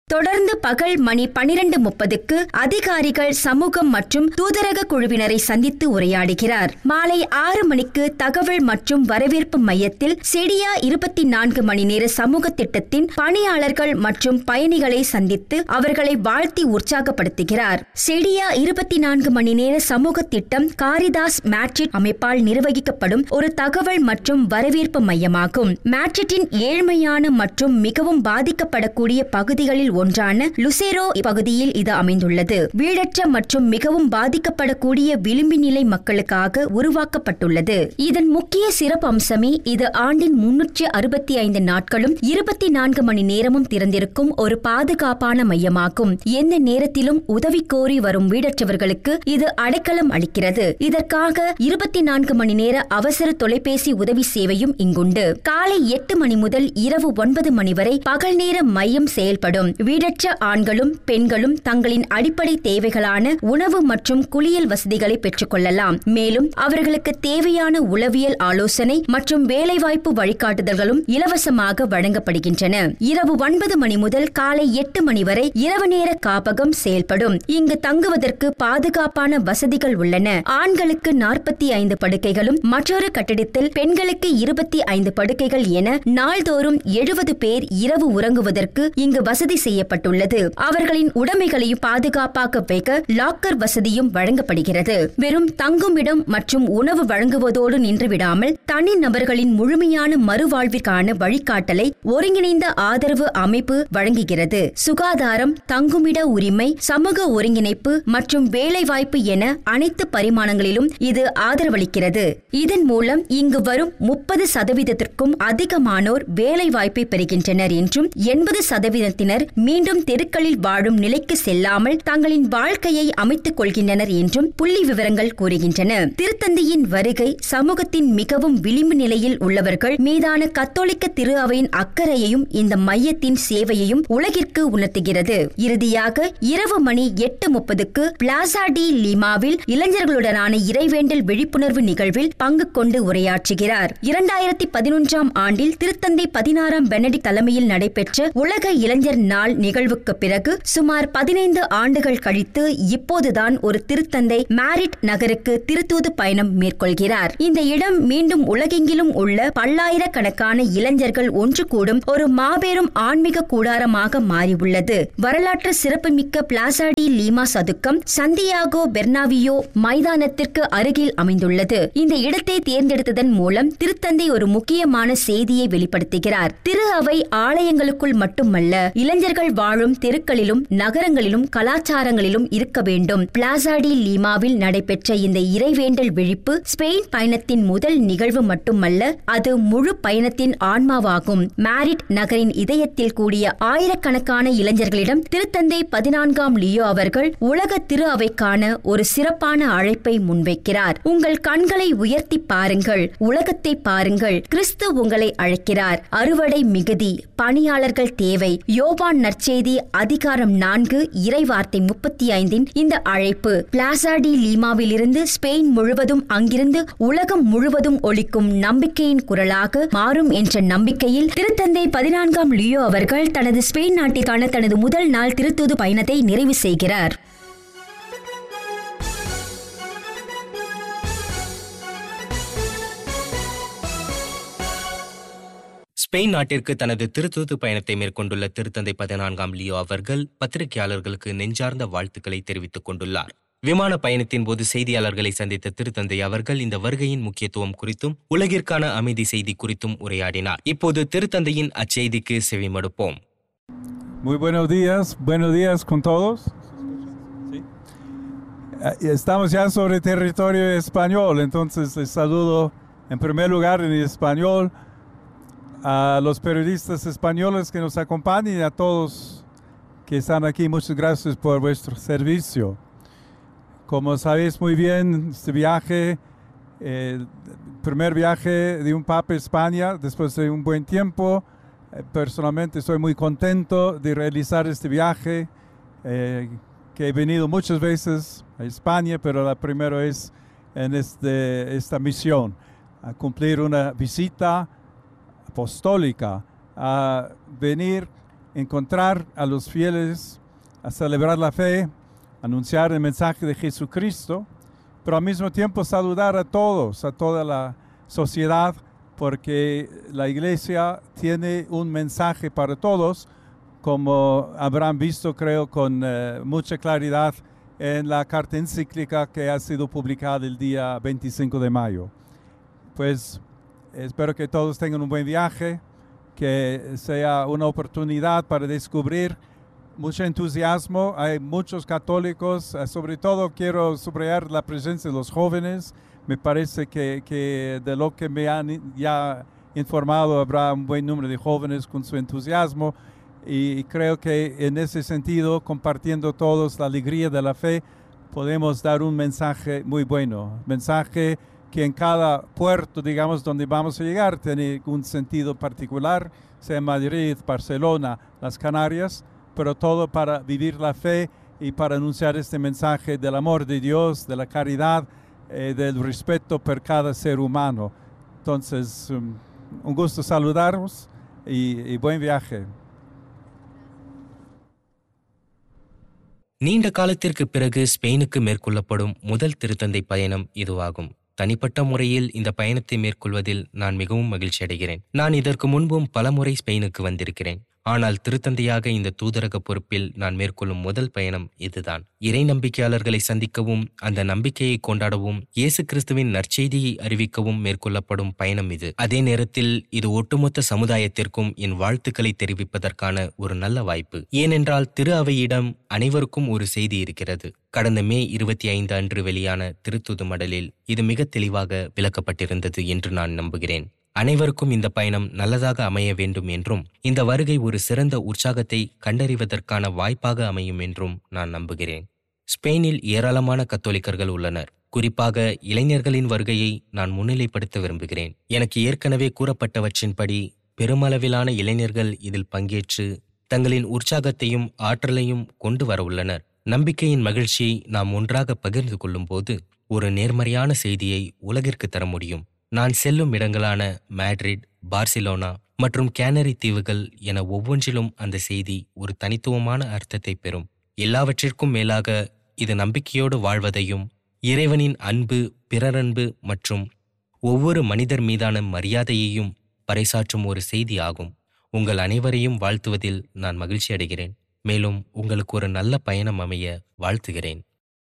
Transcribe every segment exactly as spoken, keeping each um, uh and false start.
தொடர்ந்து பகல் மணி பனிரெண்டு முப்பதுக்கு அதிகாரிகள் சமூகம் மற்றும் தூதரக குழுவினரை சந்தித்து உரையாடுகிறார். மாலை ஆறு மணிக்கு தகவல் மற்றும் வரவேற்பு மையத்தில் செடியா இருபத்தி நான்கு மணி நேர சமூக திட்டத்தின் பணியாளர்கள் மற்றும் பயணிகளை சந்தித்து அவர்களை வாழ்த்தி உற்சாகப்படுத்துகிறார். செடியா இருபத்தி நான்கு மணி நேர சமூக திட்டம் காரிதாஸ் மேட்ரிட் அமைப்பால் நிர்வகிக்கப்படும் ஒரு தகவல் மற்றும் வரவேற்பு மையமாகும். மேட்ரிட்டின் ஏழ்மையான மற்றும் மிகவும் பாதிக்கப்படக்கூடிய பகுதிகளில் ஒன்றான லுசேரோ பகுதியில் இது அமைந்துள்ளது. வீடற்ற மற்றும் மிகவும் பாதிக்கப்படக்கூடிய விளிம்பு நிலை மக்களுக்காக உருவாக்கப்பட்டுள்ளது. இதன் முக்கிய சிறப்பு அம்சமே இது ஆண்டின் முன்னூற்று அறுபத்தி ஐந்து நாட்களும் இருபத்தி நான்கு மணி நேரமும் திறந்திருக்கும் ஒரு பாதுகாப்பான மையமாகும். எந்த நேரத்திலும் உதவி கோரி வரும் வீடற்றவர்களுக்கு இது அடைக்கலம் அளிக்கிறது. இதற்காக இருபத்தி நான்கு மணி நேர அவசர தொலைபேசி உதவி சேவையும் இங்குண்டு. காலை எட்டு மணி முதல் இரவு ஒன்பது மணி வரை பகல் நேர மையம் செயல்படும். வீடற்ற ஆண்களும் பெண்களும் தங்களின் அடிப்படை தேவைகளான உணவு மற்றும் குளியல் வசதிகளை பெற்றுக் கொள்ளலாம். மேலும் அவர்களுக்கு தேவையான உளவியல் ஆலோசனை மற்றும் வேலைவாய்ப்பு வழிகாட்டுதல்களும் இலவசமாக வழங்கப்படுகின்றன. இரவு ஒன்பது மணி முதல் காலை எட்டு மணி வரை இரவு நேர காப்பகம் செயல்படும். இங்கு தங்குவதற்கு பாதுகாப்பான வசதிகள் உள்ளன. ஆண்களுக்கு நாற்பத்தி ஐந்து படுக்கைகளும் மற்றொரு கட்டிடத்தில் பெண்களுக்கு இருபத்தி ஐந்து படுக்கைகள் என நாள்தோறும் எழுபது பேர் இரவு உறங்குவதற்கு இங்கு வசதி செய்யப்பட்டுள்ளது. அவர்களின் உடைமைகளையும் பாதுகாப்பாக வைக்க லாக்கர் வசதியும் வழங்கப்படுகிறது. வெறும் தங்குமிடம் மற்றும் உணவு வழங்குவதோடு நின்றுவிடாமல் தனி நபர்களின் முழுமையான மறுவாழ்விற்கான வழிகாட்டலை ஒருங்கிணைந்த ஆதரவு அமைப்பு வழங்குகிறது. சுகாதாரம், தங்குமிட உரிமை, சமூக ஒருங்கிணைப்பு மற்றும் வேலைவாய்ப்பு என அனைத்து பரிமாணங்களிலும் இது ஆதரவளிக்கிறது. இதன் மூலம் இங்கு வரும் முப்பது சதவீதத்திற்கும் அதிகமானோர் வேலைவாய்ப்பை பெறுகின்றனர் என்றும் எண்பது சதவீதத்தினர் மீண்டும் தெருக்களில் வாழும் நிலைக்கு செல்லாமல் தங்களின் வாழ்க்கையை அமைத்துக் கொள்கின்றனர் என்றும் புள்ளி விவரங்கள் கூறுகின்றன. திருத்தந்தையின் வருகை சமூகத்தின் மிகவும் விளிம்பு நிலையில் உள்ளவர்கள் மீதான கத்தோலிக்க திரு அவையின் அக்கறையையும் இந்த மையத்தின் சேவையையும் உலகிற்கு உணர்த்துகிறது. இறுதியாக இரவு மணி எட்டு முப்பதுக்கு பிளாசா டி லிமாவில் இளைஞர்களுடனான இறைவேண்டல் விழிப்புணர்வு நிகழ்வில் பங்கு கொண்டு உரையாற்றுகிறார். இரண்டாயிரத்தி பதினொன்றாம் ஆண்டில் திருத்தந்தை பதினாறாம் பெனடிக்ட் தலைமையில் நடைபெற்ற உலக இளைஞர் நாள் நிகழ்வுக்கு பிறகு சுமார் பதினைந்து ஆண்டுகள் கழித்து இப்போதுதான் ஒரு திருத்தந்தை மேரிட் நகருக்கு திருத்தூது பயணம் மேற்கொள்கிறார். இந்த இடம் மீண்டும் உலகெங்கிலும் உள்ள பல்லாயிரக்கணக்கான இளைஞர்கள் ஒன்று கூடும் ஒரு மாபெரும் ஆன்மீக கூடாரமாக மாறியுள்ளது. வரலாற்று சிறப்புமிக்க பிளாசா டி லீமா சதுக்கம் சந்தியாகோ பெர்னாவியோ மைதானத்திற்கு அருகில் அமைந்துள்ளது. இந்த இடத்தை தேர்ந்தெடுத்ததன் மூலம் திருத்தந்தை ஒரு முக்கியமான செய்தியை வெளிப்படுத்துகிறார். திரு அவை ஆலயங்களுக்குள் மட்டுமல்ல, இளைஞர்கள் வாழும் தெருக்களிலும் நகரங்களிலும் கலாச்சாரங்களிலும் இருக்க வேண்டும். பிளாசா டி லீமாவில் நடைபெற்ற இந்த இறைவேண்டல் விழிப்பு ஸ்பெயின் பயணத்தின் முதல் நிகழ்வு மட்டுமல்ல, அது முழு பயணத்தின் ஆன்மாவாகும். மேரிட் நகரின் இதயத்தில் கூடிய ஆயிரக்கணக்கான இளைஞர்களிடம் திருத்தந்தை பதினான்காம் லியோ அவர்கள் உலக திரு அவைக்கான ஒரு சிறப்பான அழைப்பை முன்வைக்கிறார். உங்கள் கண்களை உயர்த்தி பாருங்கள், உலகத்தை பாருங்கள், கிறிஸ்து உங்களை அழைக்கிறார். அறுவடை மிகுதி, பணியாளர்கள் தேவை. யோவான் நற்செய்தி அதிகாரம் நான்கு இறைவார்த்தை முப்பத்தி ஐந்தின் இந்த அழைப்பு பிளாசா டி லீமாவில் இருந்து ஸ்பெயின் முழுவதும், அங்கிருந்து உலகம் முழுவதும் ஒலிக்கும் நம்பிக்கையின் குரலாக மாறும் என்ற நம்பிக்கையில் திருத்தந்தை பதினான்காம் லியோ அவர்கள் தனது ஸ்பெயின் நாட்டிற்கான தனது முதல் நாள் திருத்தூது பயணத்தை நிறைவு செய்கிறார். ஸ்பெயின் நாட்டிற்கு தனது திருத்தூது பயணத்தை மேற்கொண்டுள்ள திருத்தந்தை பதினான்காம் லியோ அவர்கள் பத்திரிகையாளர்களுக்கு நெஞ்சார்ந்த வாழ்த்துக்களை தெரிவித்துக் கொண்டுள்ளார். விமான பயணத்தின் போது செய்தியாளர்களை சந்தித்த திருத்தந்தை அவர்கள் இந்த வருகையின் முக்கியத்துவம் குறித்தும் உலகிற்கான அமைதி செய்தி குறித்தும் உரையாடினார். இப்போது திருத்தந்தையின் அச்செய்திக்கு செவிமடுப்போம். Muy buenos días, buenos días con todos. Estamos ya sobre territorio español, entonces les saludo en primer lugar en español a los periodistas españoles que nos acompañan y a todos que están aquí. Muchas gracias por vuestro servicio. Como sabéis muy bien, este viaje, eh, el primer viaje de un Papa a España después de un buen tiempo. Eh, personalmente estoy muy contento de realizar este viaje, eh, que he venido muchas veces a España, pero la primera vez en este, esta misión, a cumplir una visita apostólica, a venir encontrar a los fieles, a celebrar la fe, anunciar el mensaje de Jesucristo, pero al mismo tiempo saludar a todos, a toda la sociedad, porque la iglesia tiene un mensaje para todos, como habrán visto, creo, con uh, mucha claridad en la carta encíclica que ha sido publicada el día veinticinco de mayo. Pues espero que todos tengan un buen viaje, que sea una oportunidad para descubrir mucho entusiasmo. Hay muchos católicos, sobre todo quiero subrayar la presencia de los jóvenes. Me parece que, que de lo que me han ya informado habrá un buen número de jóvenes con su entusiasmo, y creo que en ese sentido, compartiendo todos la alegría de la fe, podemos dar un mensaje muy bueno, mensaje que en cada puerto, digamos, donde vamos a llegar, tiene un sentido particular, sea Madrid, Barcelona, las Canarias, pero todo para vivir la fe y para anunciar este mensaje del amor de Dios, de la caridad, eh, del respeto por cada ser humano. Entonces, um, un gusto saludaros y, y buen viaje. நீண்ட காலத்திற்கு பிறகு ஸ்பெயினுக்கு மேற்கொள்ளப்படும் முதல் திருத்தந்தை பயணம் இதுவாகும். தனிப்பட்ட முறையில் இந்த பயணத்தை மேற்கொள்வதில் நான் மிகவும் மகிழ்ச்சி அடைகிறேன். நான் இதற்கு முன்பும் பலமுறை ஸ்பெயினுக்கு வந்திருக்கிறேன். ஆனால் திருத்தந்தையாக இந்த தூதரக பொறுப்பில் நான் மேற்கொள்ளும் முதல் பயணம் இதுதான். இறை நம்பிக்கையாளர்களை சந்திக்கவும் அந்த நம்பிக்கையை கொண்டாடவும் இயேசு கிறிஸ்துவின் நற்செய்தியை அறிவிக்கவும் மேற்கொள்ளப்படும் பயணம் இது. அதே நேரத்தில் இது ஒட்டுமொத்த சமுதாயத்திற்கும் என் வாழ்த்துக்களை தெரிவிப்பதற்கான ஒரு நல்ல வாய்ப்பு. ஏனென்றால் திரு அவையிடம் அனைவருக்கும் ஒரு செய்தி இருக்கிறது. கடந்த மே இருபத்தி ஐந்து அன்று வெளியான திருத்தூது மடலில் இது மிக தெளிவாக விளக்கப்பட்டிருந்தது என்று நான் நம்புகிறேன். அனைவருக்கும் இந்த பயணம் நல்லதாக அமைய வேண்டும் என்றும் இந்த வருகை ஒரு சிறந்த உற்சாகத்தை கண்டறிவதற்கான வாய்ப்பாக அமையும் என்றும் நான் நம்புகிறேன். ஸ்பெயினில் ஏராளமான கத்தோலிக்கர்கள் உள்ளனர். குறிப்பாக இளைஞர்களின் வருகையை நான் முன்னிலைப்படுத்த விரும்புகிறேன். எனக்கு ஏற்கனவே கூறப்பட்டவற்றின்படி பெருமளவிலான இளைஞர்கள் இதில் பங்கேற்று தங்களின் உற்சாகத்தையும் ஆற்றலையும் கொண்டு வர உள்ளனர். நம்பிக்கையின் மகிழ்ச்சியை நாம் ஒன்றாக பகிர்ந்து கொள்ளும் போது ஒரு நேர்மறையான செய்தியை உலகிற்கு தர முடியும். நான் செல்லும் இடங்களான மேட்ரிட், பார்சிலோனா மற்றும் கேனரி தீவுகள் என ஒவ்வொன்றிலும் அந்த செய்தி ஒரு தனித்துவமான அர்த்தத்தை பெறும். எல்லாவற்றிற்கும் மேலாக இது நம்பிக்கையோடு வாழ்வதையும் இறைவனின் அன்பு, பிறரன்பு மற்றும் ஒவ்வொரு மனிதர் மீதான மரியாதையையும் பறைசாற்றும் ஒரு செய்தி ஆகும். உங்கள் அனைவரையும் வாழ்த்துவதில் நான் மகிழ்ச்சி அடைகிறேன். மேலும் உங்களுக்கு ஒரு நல்ல பயணம் அமைய வாழ்த்துகிறேன்.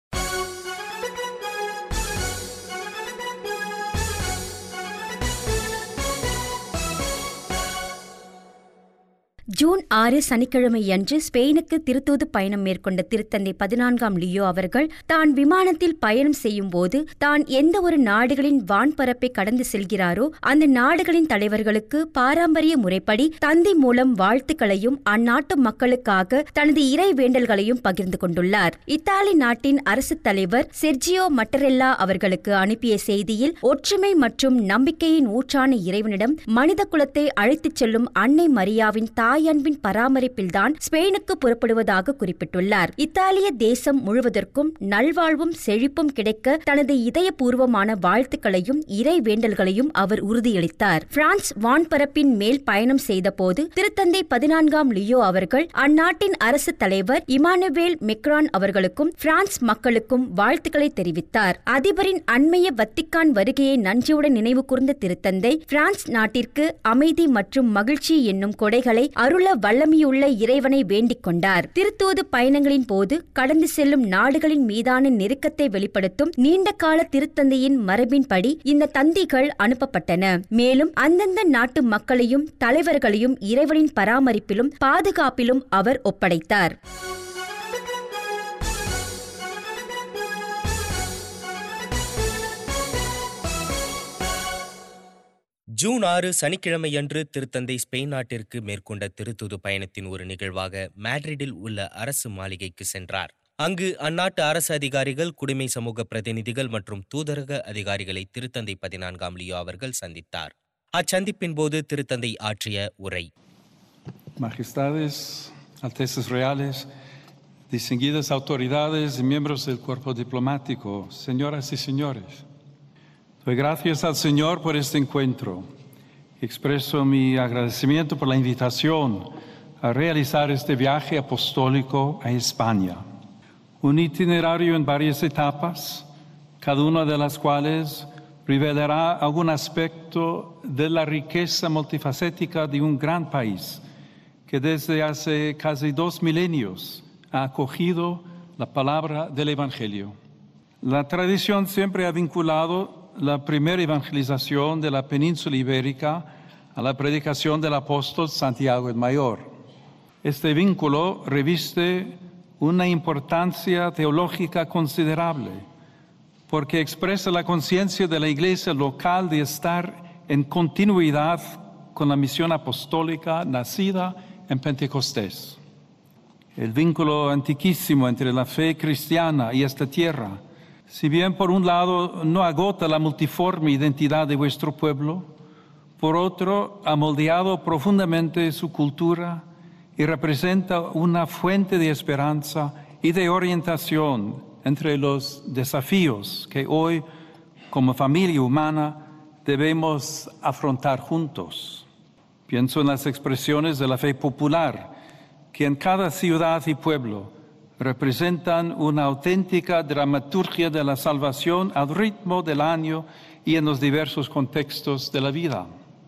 ஜூன் ஆறு சனிக்கிழமையன்று ஸ்பெயினுக்கு திருத்தூது பயணம் மேற்கொண்ட திருத்தந்தை பதினான்காம் லியோ அவர்கள் தான் விமானத்தில் பயணம் செய்யும் போது தான் எந்த ஒரு நாடுகளின் வான்பரப்பை கடந்து செல்கிறாரோ அந்த நாடுகளின் தலைவர்களுக்கு பாரம்பரிய முறைப்படி தந்தி மூலம் வாழ்த்துக்களையும் அந்நாட்டு மக்களுக்காக தனது இறை வேண்டல்களையும் பகிர்ந்து கொண்டுள்ளார். இத்தாலி நாட்டின் அரசு தலைவர் செர்ஜியோ மட்டரெல்லா அவர்களுக்கு அனுப்பிய செய்தியில் ஒற்றுமை மற்றும் நம்பிக்கையின் ஊற்றான இறைவனிடம் மனித குலத்தை அழைத்துச் செல்லும் அன்னை மரியாவின் தாய் அன்பின் பராமரிப்பில்தான் ஸ்பெயினுக்கு புறப்படுவதாக குறிப்பிட்டுள்ளார். இத்தாலிய தேசம் முழுவதற்கும் நல்வாழ்வும் செழிப்பும் கிடைக்க தனது இதயபூர்வமான வாழ்த்துக்களையும் இறை வேண்டல்களையும் அவர் உறுதியளித்தார். பிரான்ஸ் வான்பரப்பின் மேல் பயணம் செய்தபோது திருத்தந்தை பதினான்காம் லியோ அவர்கள் அந்நாட்டின் அரசு தலைவர் இமானுவேல் மெக்ரான் அவர்களுக்கும் பிரான்ஸ் மக்களுக்கும் வாழ்த்துக்களை தெரிவித்தார். அதிபரின் அண்மைய வத்திக்கான் வருகையை நன்றியுடன் நினைவு கூர்ந்த திருத்தந்தை பிரான்ஸ் நாட்டிற்கு அமைதி மற்றும் மகிழ்ச்சி என்னும் கொடைகளை அருள வல்லமையுள்ள இறைவனை வேண்டிக் கொண்டார். திருத்தூது பயணங்களின் போது கடந்து செல்லும் நாடுகளின் மீதான நெருக்கத்தை வெளிப்படுத்தும் நீண்டகால திருத்தந்தையின் மரபின்படி இந்த தந்திகள் அனுப்பப்பட்டன. மேலும் அந்தந்த நாட்டு மக்களையும் தலைவர்களையும் இறைவனின் பராமரிப்பிலும் பாதுகாப்பிலும் அவர் ஒப்படைத்தார். ஜூன் ஆறு சனிக்கிழமையன்று திருத்தந்தை ஸ்பெயின் நாட்டிற்கு மேற்கொண்ட திருத்தூது பயணத்தின் ஒரு நிகழ்வாக மேட்ரிடில் உள்ள அரசு மாளிகைக்கு சென்றார். அங்கு அந்நாட்டு அரசு அதிகாரிகள், குடிமை சமூக பிரதிநிதிகள் மற்றும் தூதரக அதிகாரிகளை திருத்தந்தை பதினான்காம் லியோ அவர்கள் சந்தித்தார். அச்சந்திப்பின் போது திருத்தந்தை ஆற்றிய உரை. Majestades, Altezas Reales, distinguidas autoridades y miembros del cuerpo diplomático, señoras y señores. Doy gracias al Señor por este encuentro. Expreso mi agradecimiento por la invitación a realizar este viaje apostólico a España. Un itinerario en varias etapas, cada una de las cuales revelará algún aspecto de la riqueza multifacética de un gran país que desde hace casi dos milenios ha acogido la palabra del Evangelio. La tradición siempre ha vinculado la primera evangelización de la península ibérica a la predicación del apóstol Santiago el Mayor. Este vínculo reviste una importancia teológica considerable, porque expresa la conciencia de la iglesia local de estar en continuidad con la misión apostólica nacida en Pentecostés. El vínculo antiquísimo entre la fe cristiana y esta tierra, si bien por un lado no agota la multiforme identidad de vuestro pueblo, por otro ha moldeado profundamente su cultura y representa una fuente de esperanza y de orientación entre los desafíos que hoy, como familia humana, debemos afrontar juntos. Pienso en las expresiones de la fe popular, que en cada ciudad y pueblo representan una auténtica dramaturgia de la salvación al ritmo del año y en los diversos contextos de la vida.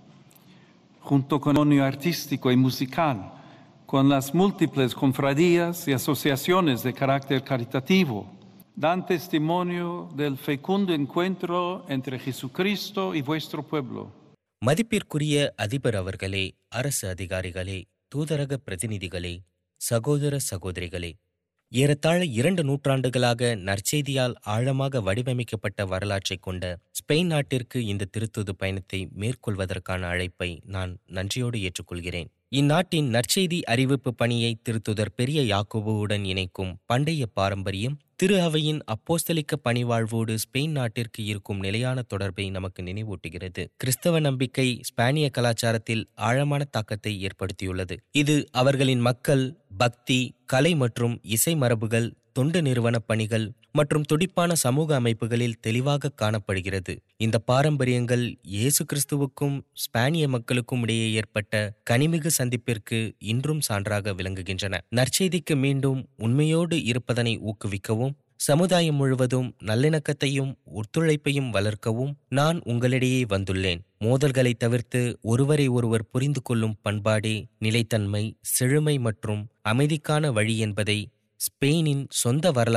Junto con el patrimonio artístico y musical, con las múltiples confradías y asociaciones de carácter caritativo, dan testimonio del fecundo encuentro entre Jesucristo y vuestro pueblo. மதிப்பிற்குரிய அதிபர் அவர்களே, அரசு அதிகாரிகளே, தூதரக பிரதிநிதிகளே, சகோதர சகோதரிகளே, ஏறத்தாழ இரண்டு நூற்றாண்டுகளாக நற்செய்தியால் ஆழமாக வடிவமைக்கப்பட்ட வரலாற்றைக் கொண்ட ஸ்பெயின் நாட்டிற்கு இந்த திருத்தூது பயணத்தை மேற்கொள்வதற்கான அழைப்பை நான் நன்றியோடு ஏற்றுக்கொள்கிறேன். இந்நாட்டின் நற்செய்தி அறிவிப்பு பணியை திருத்துதர் பெரிய யாக்கோபுவுடன் இணைக்கும் பண்டைய பாரம்பரியம் திரு அவையின் அப்போஸ்தலிக்க பணிவாழ்வோடு ஸ்பெயின் நாட்டிற்கு இருக்கும் நிலையான தொடர்பை நமக்கு நினைவூட்டுகிறது. கிறிஸ்தவ நம்பிக்கை ஸ்பானிய கலாச்சாரத்தில் ஆழமான தாக்கத்தை ஏற்படுத்தியுள்ளது. இது அவர்களின் மக்கள், பக்தி, கலை மற்றும் இசை மரபுகள், தொண்டு நிறுவன பணிகள் மற்றும் துடிப்பான சமூக அமைப்புகளில் தெளிவாக காணப்படுகிறது. இந்த பாரம்பரியங்கள் இயேசு கிறிஸ்துவுக்கும் ஸ்பானிய மக்களுக்கும் இடையே ஏற்பட்ட கனிமிகு சந்திப்பிற்கு இன்றும் சான்றாக விளங்குகின்றன. நற்செய்திக்கு மீண்டும் உண்மையோடு இருப்பதனை ஊக்குவிக்கவும், சமுதாயம் முழுவதும் நல்லிணக்கத்தையும் ஒத்துழைப்பையும் வளர்க்கவும் நான் உங்களிடையே வந்துள்ளேன். மோதல்களை தவிர்த்து ஒருவரை ஒருவர் புரிந்து கொள்ளும் பண்பாடே நிலைத்தன்மை, செழுமை மற்றும் அமைதிக்கான வழி என்பதை ஸ்பெயினின் சொந்த வரலாறு